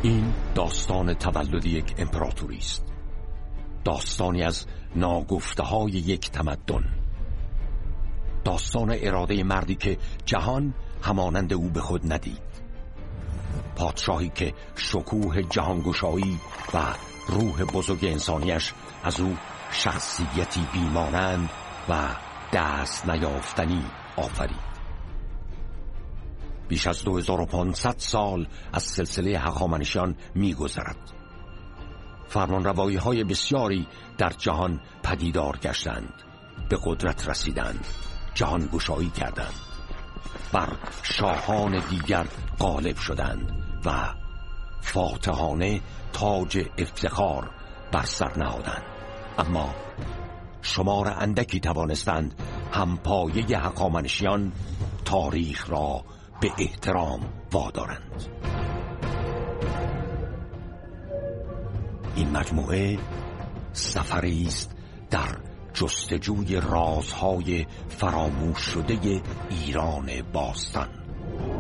این داستان تولد یک امپراتوری است، داستانی از ناگفته‌های یک تمدن، داستان اراده مردی که جهان همانند او به خود ندید، پادشاهی که شکوه جهانگشایی و روح بزرگ انسانیش از او شخصیتی بیمانند و دست نیافتنی آفرید. بیش از 2500 سال از سلسله هخامنشیان می‌گذرد. فرمانروایی‌های بسیاری در جهان پدیدار گشتند، به قدرت رسیدند، جهان گشایی کردند، بر شاهان دیگر غالب شدند و فاتحانه تاج افتخار بر سر نهادند. اما شمار اندکی توانستند همپایه هخامنشیان تاریخ را به احترام وادارند. این مجموعه سفری است در جستجوی رازهای فراموش شده ایران باستان.